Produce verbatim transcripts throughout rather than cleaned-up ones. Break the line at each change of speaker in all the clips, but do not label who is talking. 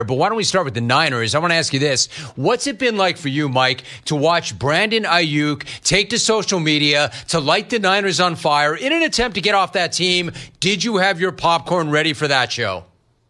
But why don't we start with the Niners? I want to ask you this. What's it been like for you, Mike, to watch Brandon Ayuk take to social media to light the Niners on fire in an attempt to get off that team? Did you have your popcorn ready for that show?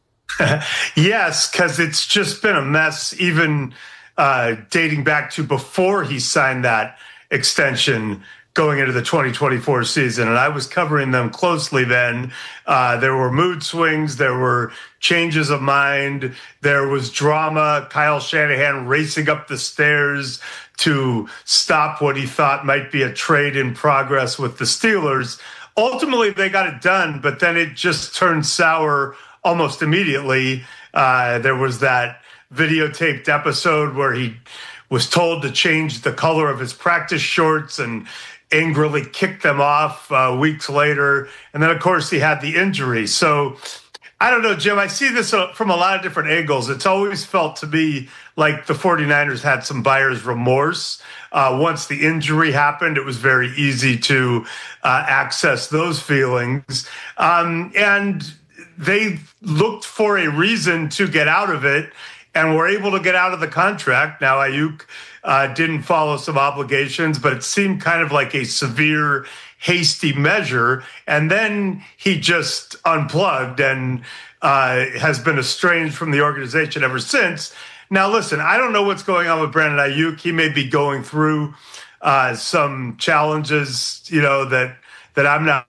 Yes, because it's just been a mess, even uh, dating back to before he signed that extension going into the twenty twenty-four season. And I was covering them closely then. Uh, there were mood swings. There were changes of mind. There was drama. Kyle Shanahan racing up the stairs to stop what he thought might be a trade in progress with the Steelers. Ultimately, they got it done, but then it just turned sour almost immediately. Uh, there was that videotaped episode where he was told to change the color of his practice shorts and angrily kicked them off uh, weeks later. And then, of course, he had the injury. So I don't know, Jim, I see this from a lot of different angles. It's always felt to me like the 49ers had some buyer's remorse. Uh, once the injury happened, it was very easy to uh, access those feelings. Um, and they looked for a reason to get out of it and were able to get out of the contract. Now, Ayuk uh, didn't follow some obligations, but it seemed kind of like a severe, hasty measure. And then he just unplugged and uh, has been estranged from the organization ever since. Now, listen, I don't know what's going on with Brandon Ayuk. He may be going through uh, some challenges, you know, that that I'm not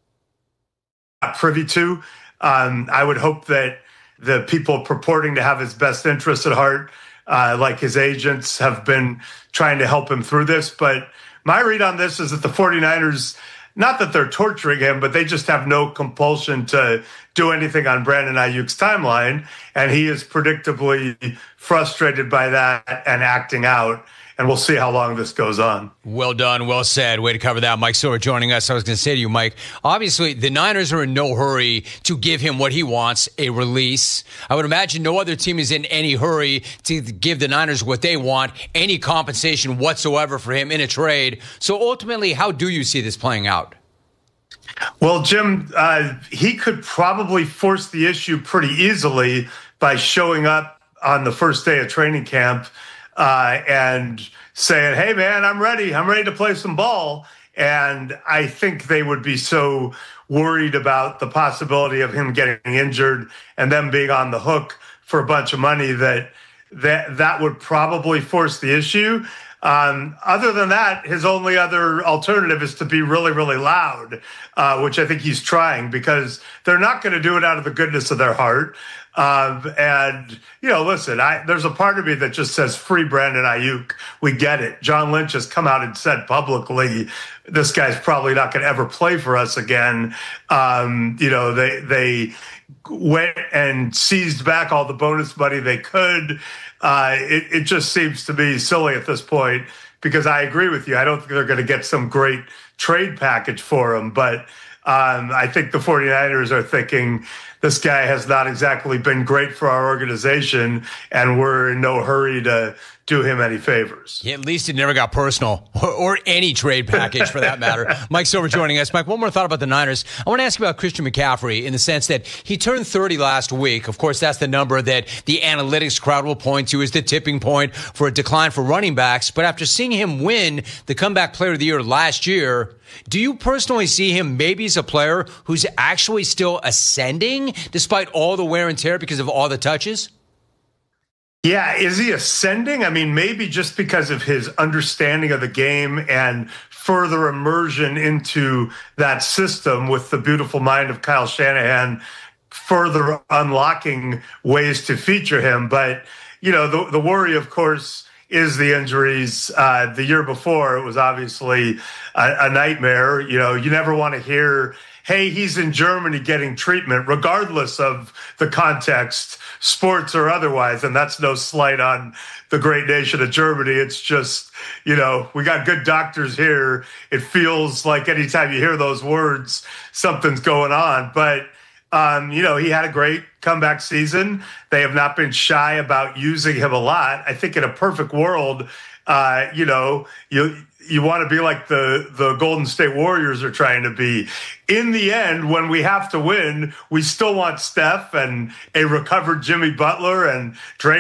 privy to. Um, I would hope that the people purporting to have his best interests at heart, uh, like his agents, have been trying to help him through this. But my read on this is that the 49ers, not that they're torturing him, but they just have no compulsion to do anything on Brandon Ayuk's timeline. And he is predictably frustrated by that and acting out. And we'll see how long this goes on.
Well done. Well said. Way to cover that. Mike Silver joining us. I was going to say to you, Mike, obviously the Niners are in no hurry to give him what he wants, a release. I would imagine no other team is in any hurry to give the Niners what they want, any compensation whatsoever for him in a trade. So ultimately, how do you see this playing out?
Well, Jim, uh, he could probably force the issue pretty easily by showing up on the first day of training camp Uh, and saying, hey, man, I'm ready. I'm ready to play some ball. And I think they would be so worried about the possibility of him getting injured and them being on the hook for a bunch of money that that, that would probably force the issue. Um, other than that, his only other alternative is to be really, really loud, uh, which I think he's trying, because they're not going to do it out of the goodness of their heart. Um, and, you know, listen, I, there's a part of me that just says free Brandon Ayuk. We get it. John Lynch has come out and said publicly, this guy's probably not going to ever play for us again. Um, you know, they, they went and seized back all the bonus money they could. Uh, it, it just seems to be silly at this point, because I agree with you. I don't think they're going to get some great trade package for him, but um, I think the 49ers are thinking, this guy has not exactly been great for our organization, and we're in no hurry to do him any favors.
Yeah, at least it never got personal, or, or any trade package for that matter. Mike Silver joining us. Mike, one more thought about the Niners. I want to ask you about Christian McCaffrey in the sense that he turned thirty last week. Of course, that's the number that the analytics crowd will point to as the tipping point for a decline for running backs. But after seeing him win the comeback player of the year last year, do you personally see him maybe as a player who's actually still ascending despite all the wear and tear because of all the touches?
Yeah, is he ascending? I mean, maybe just because of his understanding of the game and further immersion into that system with the beautiful mind of Kyle Shanahan, further unlocking ways to feature him. But, you know, the, the worry, of course, is the injuries. Uh, the year before, it was obviously a, a nightmare. You know, you never want to hear, hey, he's in Germany getting treatment, regardless of the context, sports or otherwise. And that's no slight on the great nation of Germany. It's just, you know, we got good doctors here. It feels like anytime you hear those words, something's going on. But, um, you know, he had a great comeback season. They have not been shy about using him a lot. I think in a perfect world, uh, you know, you you want to be like the, the Golden State Warriors are trying to be. In the end, when we have to win, we still want Steph and a recovered Jimmy Butler and Draymond